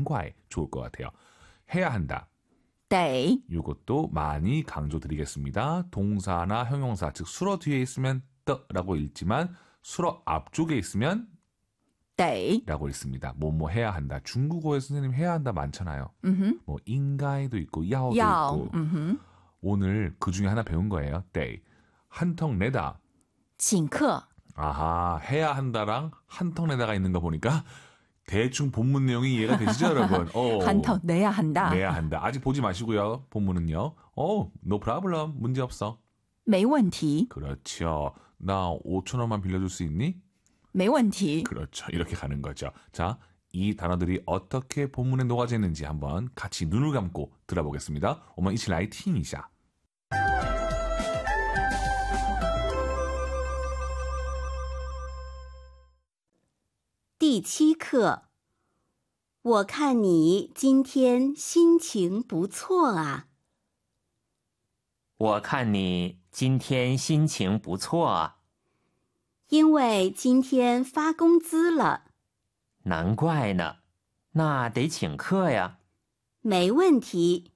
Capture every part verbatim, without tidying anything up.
난과이 좋을 것 같아요. 해야 한다. 得 이것도 많이 강조드리겠습니다. 동사나 형용사, 즉 수어 뒤에 있으면 떠라고 읽지만 수어 앞쪽에 있으면 得 라고 읽습니다. 뭐 뭐 해야 한다. 중국어에 선생님 해야 한다 많잖아요. 음흠. 뭐 인가이도 있고 야오도 要 있고 음흠. 오늘 그 중에 하나 배운 거예요. 때 한턱 내다. 请客 아하, 해야 한다랑 한턱 내다가 있는 거 보니까 대충 본문 내용이 이해가 되시죠, 여러분? 어, 한턱 내야 한다. 내야 한다. 아직 보지 마시고요. 본문은요. 어, no problem. 문제 없어. 没问题 그렇죠. 나 오천 원만 빌려줄 수 있니? 没问题 그렇죠. 이렇게 가는 거죠. 자, 이 단어들이 어떻게 본문에 녹아져 있는지 한번 같이 눈을 감고 들어보겠습니다. 我们一起来听一下. 第七课，我看你今天心情不错啊。 我看你今天心情不错啊。 因为今天发工资了。 难怪呢，那得请客呀。 没问题。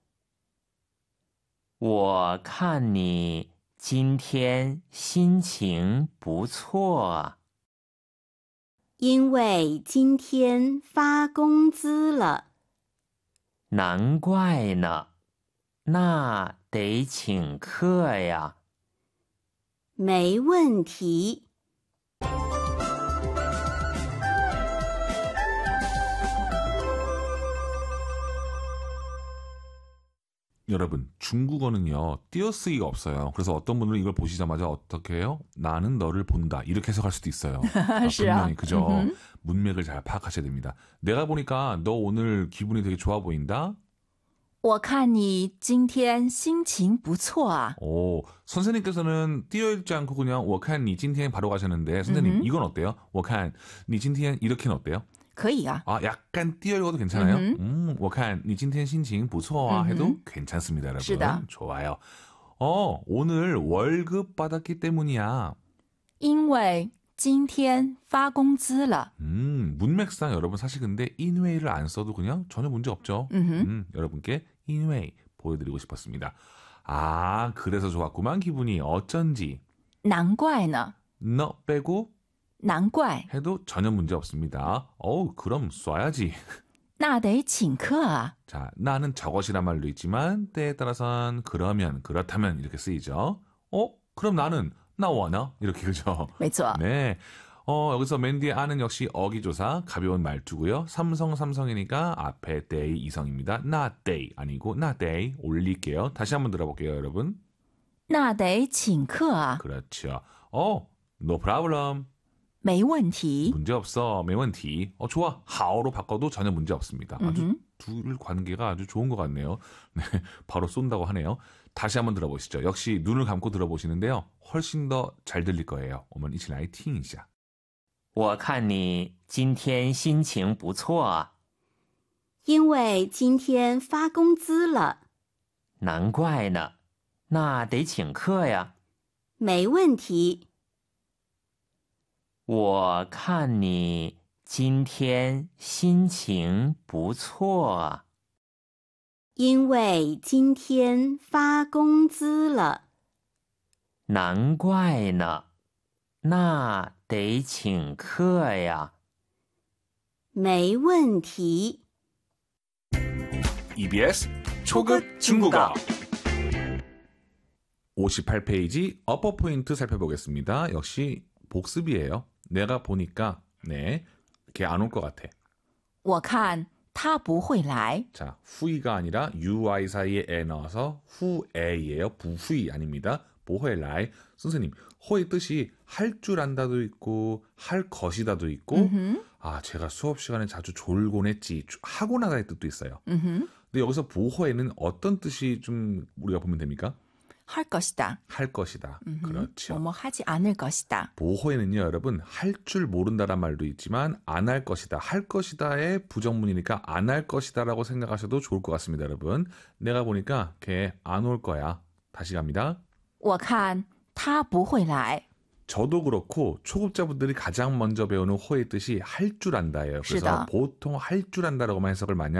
我看你今天心情不错啊。 因为今天发工资了。 难怪呢，那得请客呀。 没问题。 여러분, 중국어는요, 띄어쓰기가 없어요. 그래서 어떤 분들은 이걸 보시자마자 어떻게 해요? 나는 너를 본다. 이렇게 해석할 수도 있어요. 아, 분명히, 그죠? 음흠. 문맥을 잘 파악하셔야 됩니다. 내가 보니까 너 오늘 기분이 되게 좋아 보인다? 我看你今天心情不错啊. 오, 선생님께서는 띄어읽지 않고 그냥 我看你今天 바로 가셨는데 선생님, 음흠. 이건 어때요? 我看你今天 이렇게는 어때요? 可以啊. 아, 약간 띄어읽어도 괜찮아요? 음흠. 음, 我看你今天心情不错啊 해도 음흠. 괜찮습니다, 여러분. 是的. 좋아요. 어, 오늘 월급 받았기 때문이야. 因为今天发工资了. 음, 문맥상 여러분 사실 근데 인웨이를 안 써도 그냥 전혀 문제 없죠. 음흠. 음, 여러분께 인웨이 보여드리고 싶었습니다. 아, 그래서 좋았구만 기분이 어쩐지. 难怪呢. 너 빼고 难怪 해도 전혀 문제 없습니다. 어우, 그럼 쏴야지. 那得请客啊. 자, 나는 저것이란 말도 있지만 때에 따라서는 그러면, 그렇다면 이렇게 쓰이죠. 어? 그럼 나는 나 원어? 이렇게 그죠? 没错. 네. 어, 여기서 맨 뒤에 아는 역시 어기조사, 가벼운 말투고요. 삼성, 삼성이니까 앞에 day 이성입니다. 나 day 아니고 나 day 올릴게요. 다시 한번 들어볼게요, 여러분. 那得请客啊. 그렇죠. 어, no problem. 没问题. 문제 없어. 没问题. 어, 좋아. 하오로 바꿔도 전혀 문제 없습니다. 아주 음흠. 둘 관계가 아주 좋은 것 같네요. 네, 바로 쏜다고 하네요. 다시 한번 들어보시죠. 역시 눈을 감고 들어보시는데요. 훨씬 더 잘 들릴 거예요. 我们一起来听一下. 我看你今天心情不错啊。 因为今天发工资了。 难怪呢，那得请客呀。 没问题。 我看你今天心情不错啊。 因为今天发工资了。 难怪呢，那得请客呀。 没问题。 이비에스 초급 중국어 오십팔 페이지 어퍼 포인트 살펴보겠습니다. 역시 복습이에요. 내가 보니까 네, 걔 안 올 것 같아. 我看他不会来. 자, 후이가 아니라 유아이 사이에 에 넣어서 후에이예요. 부후이 아닙니다. 보회라이. 선생님, 호의 뜻이 할 줄 안다도 있고 할 것이다도 있고 음흠. 아, 제가 수업 시간에 자주 졸곤 했지. 하고 나다의 뜻도 있어요. 음흠. 근데 여기서 보호에는 어떤 뜻이 좀 우리가 보면 됩니까? 할 것이다. 할 것이다. 음흠. 그렇죠. 뭐뭐 하지 않을 것이다. 보호에는요, 여러분, 할 줄 모른다란 말도 있지만 안 할 것이다. 할 것이다의 부정문이니까 안 할 것이다라고 생각하셔도 좋을 것 같습니다, 여러분. 내가 보니까 걔 안 올 거야. 다시 갑니다. 我看他不会来. 저도 그렇고 초급자분들이 가장 먼저 배우는 호의 뜻이 할 줄 안다예요. 그래서 시다. 보통 할 줄 안다라고만 해석을 많이